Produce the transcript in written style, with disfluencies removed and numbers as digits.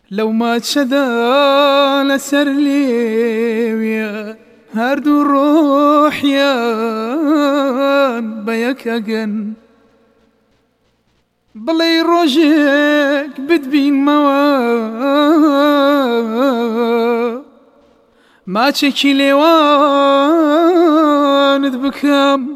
لو ما تشدا لسر ليويا هردو الروح يان بيك أجن بلي روجك بدبين ما تشكي ليوان بكام